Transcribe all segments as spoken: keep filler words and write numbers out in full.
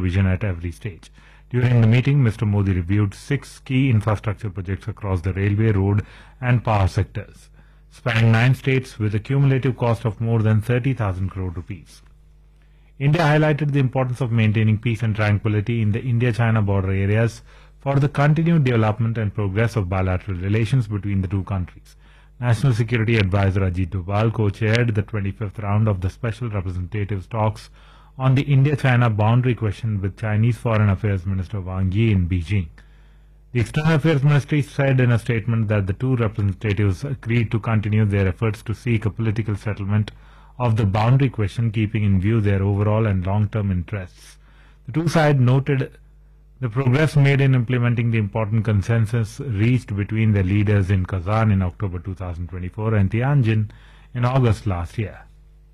supervision at every stage. During the meeting, Mister Modi reviewed six key infrastructure projects across the railway, road and power sectors, spanning nine states with a cumulative cost of more than thirty thousand crore rupees. India highlighted the importance of maintaining peace and tranquility in the India-China border areas for the continued development and progress of bilateral relations between the two countries. National Security Advisor Ajit Doval co-chaired the twenty-fifth round of the Special Representatives talks on the India-China boundary question with Chinese Foreign Affairs Minister Wang Yi in Beijing. The External Affairs Ministry said in a statement that the two representatives agreed to continue their efforts to seek a political settlement of the boundary question, keeping in view their overall and long-term interests. The two sides noted the progress made in implementing the important consensus reached between their leaders in Kazan in October two thousand twenty-four and Tianjin in August last year.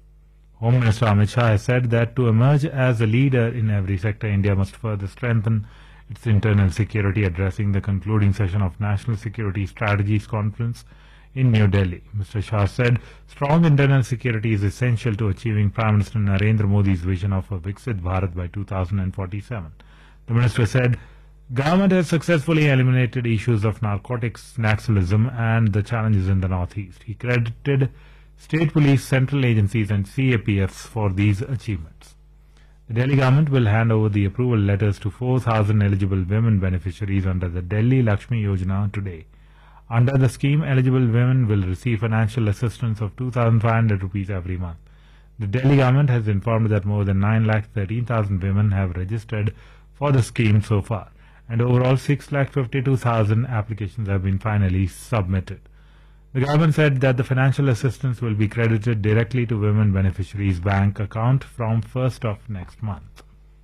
Home Minister Amit Shah has said that to emerge as a leader in every sector, India must further strengthen its internal security, addressing the concluding session of National Security Strategies Conference in New Delhi. Mister Shah said strong internal security is essential to achieving Prime Minister Narendra Modi's vision of a Viksit Bharat by two thousand forty-seven. The minister said government has successfully eliminated issues of narcotics, Naxalism and the challenges in the northeast. He credited state police, central agencies and C A P Fs for these achievements. The Delhi government will hand over the approval letters to four thousand eligible women beneficiaries under the Delhi Lakshmi Yojana today. Under the scheme, eligible women will receive financial assistance of two thousand five hundred rupees every month. The Delhi government has informed that more than nine lakh thirteen thousand women have registered for the scheme so far, and overall six lakh fifty-two thousand applications have been finally submitted. The government said that the financial assistance will be credited directly to women beneficiaries' bank account from first of next month.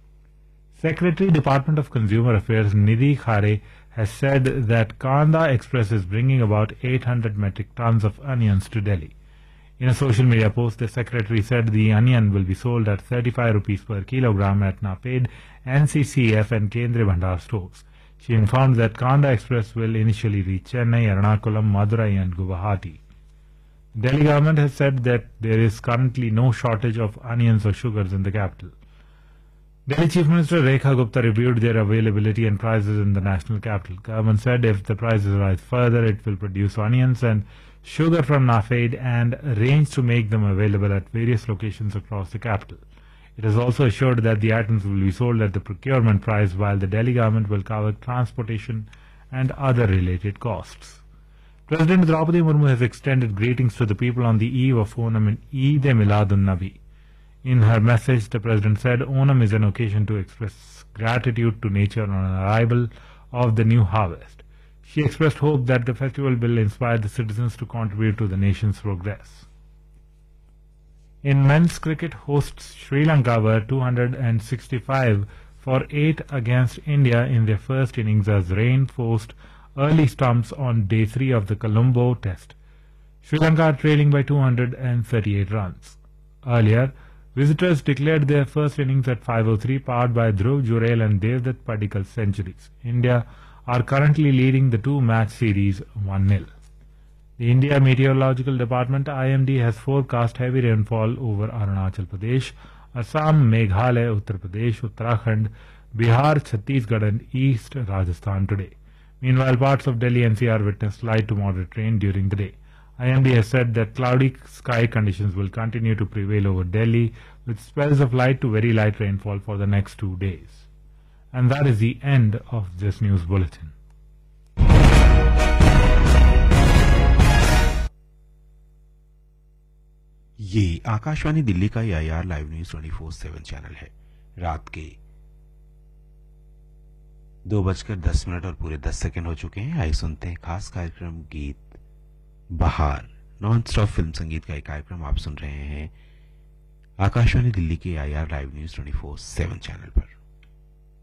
Secretary, Department of Consumer Affairs Nidhi Khare has said that Kanda Express is bringing about eight hundred metric tons of onions to Delhi. In a social media post, the secretary said the onion will be sold at thirty-five rupees per kilogram at NAPED, N C C F and Kendriya Bhandar stores. She informed that Kanda Express will initially reach Chennai, Ernakulam, Madurai and Guwahati. The Delhi government has said that there is currently no shortage of onions or sugars in the capital. Delhi Chief Minister Rekha Gupta reviewed their availability and prices in the national capital. Government said if the prices rise further, it will produce onions and sugar from NAFED and arrange to make them available at various locations across the capital. It has also assured that the items will be sold at the procurement price, while the Delhi government will cover transportation and other related costs. President Draupadi Murmu has extended greetings to the people on the eve of Onam and Eid-e-Miladun-Nabi. In her message, the President said Onam is an occasion to express gratitude to nature on the arrival of the new harvest. She expressed hope that the festival will inspire the citizens to contribute to the nation's progress. In men's cricket, hosts Sri Lanka were two hundred sixty-five for eight against India in their first innings as rain forced early stumps on day three of the Colombo Test. Sri Lanka are trailing by two hundred thirty-eight runs. Earlier, visitors declared their first innings at five oh three, powered by Dhruv Jurel and Devdutt Padikkal's centuries. India are currently leading the two-match series one nil. The India Meteorological Department I M D has forecast heavy rainfall over Arunachal Pradesh, Assam, Meghalaya, Uttar Pradesh, Uttarakhand, Bihar, Chhattisgarh and East Rajasthan today. Meanwhile, parts of Delhi N C R witnessed light to moderate rain during the day. I M D has said that cloudy sky conditions will continue to prevail over Delhi with spells of light to very light rainfall for the next two days. And that is the end of this news bulletin. ये आकाशवाणी दिल्ली का I R live news twenty four seven channel है। रात के दो बजकर दस minute और पूरे दस सेकंड हो चुके हैं। आइए सुनते हैं खास कार्यक्रम गीत बहार। नॉन स्टॉप फिल्म संगीत का एक कार्यक्रम आप सुन रहे हैं आकाशवाणी दिल्ली के I R live news twenty four seven channel पर।